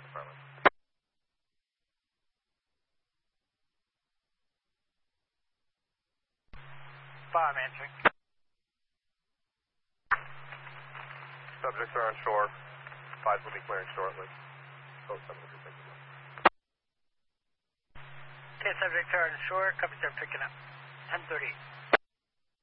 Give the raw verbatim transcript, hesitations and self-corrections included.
department. Five answering. Subjects are on shore. Five will be clearing shortly. Both seven will be picking up. Okay, subjects are on shore. Copy, start picking up. ten thirty.